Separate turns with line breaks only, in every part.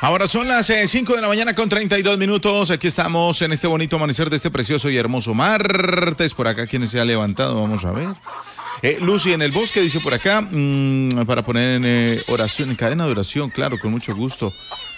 Ahora son las 5 de la mañana con 32 minutos. Aquí estamos en este bonito amanecer de este precioso y hermoso martes. Por acá, ¿quién se ha levantado? Vamos a ver. Lucy en el bosque dice por acá, para poner en oración, en cadena de oración, claro, con mucho gusto.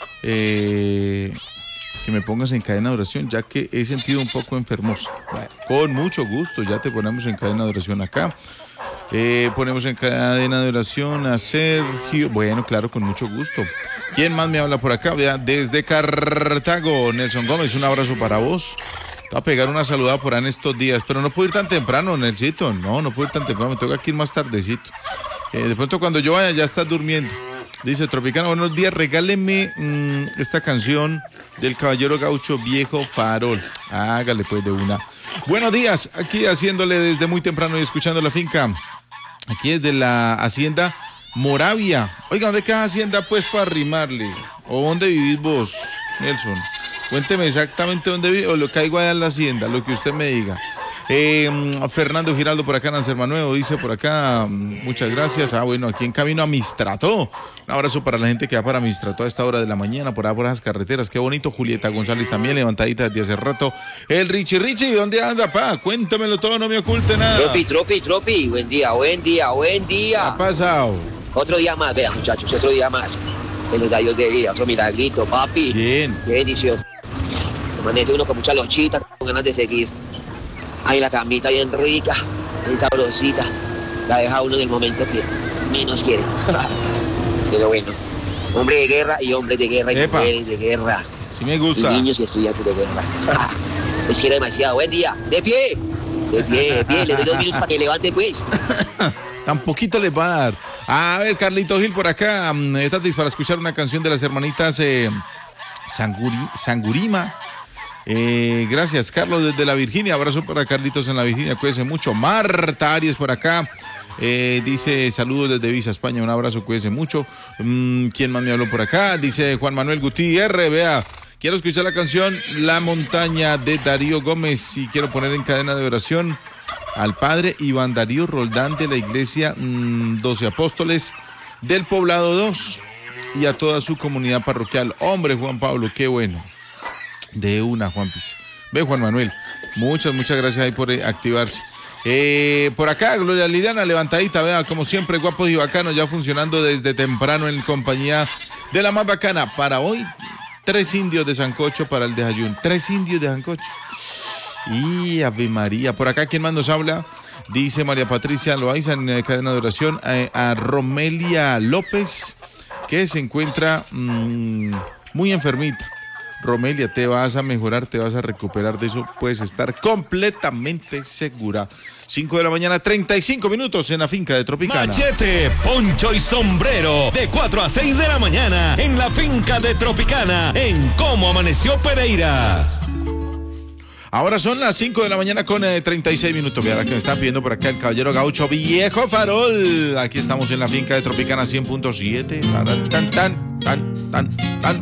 Que me pongas en cadena de oración, ya que he sentido un poco enfermosa. Bueno, con mucho gusto, ya te ponemos en cadena de oración acá. Ponemos en cadena de oración a Sergio. Bueno, claro, con mucho gusto. ¿Quién más me habla por acá? Vea, desde Cartago, Nelson Gómez, un abrazo para vos. Te voy a pegar una saludada por ahí en estos días, pero no puedo ir tan temprano, Nelsito. No puedo ir tan temprano, me toca aquí ir más tardecito. De pronto cuando yo vaya ya estás durmiendo. Dice Tropicana, buenos días, regáleme esta canción del Caballero Gaucho Viejo Farol. Hágale pues de una. Buenos días, aquí haciéndole desde muy temprano y escuchando la finca. Aquí desde la hacienda Moravia. Oiga, ¿dónde queda hacienda pues para arrimarle? ¿O dónde vivís vos, Nelson? Cuénteme exactamente dónde vive o lo que hay allá en la hacienda, lo que usted me diga. Fernando Giraldo por acá en Ansermanuevo dice por acá, muchas gracias. Bueno, aquí en camino a Mistrató. Un abrazo para la gente que va para Mistrató a esta hora de la mañana, por esas carreteras. Qué bonito. Julieta González también levantadita desde hace rato. El Richie, ¿dónde anda, pa? Cuéntamelo todo, no me oculte nada.
Tropi, buen día.
¿Qué ha pasado?
Otro día más, vea muchachos, otro día más. En los gallos de vida, otro milagrito, papi.
Bien.
Qué bendición. Amanece uno con mucha lonchita, con ganas de seguir. Ay, la camita bien rica, bien sabrosita. La deja uno en el momento que menos quiere. Pero bueno, hombre de guerra y hombres de guerra y mujeres de guerra.
Sí me gusta.
Y niños y estudiantes de guerra. Les quiero demasiado. Buen día. De pie. Le doy 2 minutos para que levante pues.
Tan poquito les va a dar. A ver, Carlito Gil por acá. Tatis para escuchar una canción de las hermanitas Sangurima. Gracias, Carlos, desde la Virginia. Abrazo para Carlitos en la Virginia, cuídese mucho. Marta Arias por acá, dice saludos desde Visa, España. Un abrazo, cuídese mucho. ¿Quién más me habló por acá? Dice Juan Manuel Gutiérrez, vea, quiero escuchar la canción La Montaña de Darío Gómez y quiero poner en cadena de oración al padre Iván Darío Roldán de la iglesia 12 Apóstoles del Poblado 2 y a toda su comunidad parroquial. Hombre, Juan Pablo, qué bueno. De una, Juan Piz. Ve, Juan Manuel, muchas gracias ahí por activarse. Por acá, Gloria Lidiana, levantadita, vea, como siempre, guapos y bacanos, ya funcionando desde temprano en compañía de la más bacana. Para hoy, 3 indios de sancocho para el desayuno. 3 indios de sancocho. Y Ave María. Por acá, ¿quién más nos habla? Dice María Patricia Loaiza en cadena de oración a Romelia López, que se encuentra muy enfermita. Romelia, te vas a mejorar, te vas a recuperar de eso, puedes estar completamente segura. 5 de la mañana, 35 minutos en la finca de Tropicana.
Machete, poncho y sombrero, de 4 a 6 de la mañana, en la finca de Tropicana, en Cómo Amaneció Pereira.
Ahora son las 5 de la mañana con 36 minutos. Mira la que me están pidiendo por acá el Caballero Gaucho Viejo Farol. Aquí estamos en la finca de Tropicana 100.7. Tan.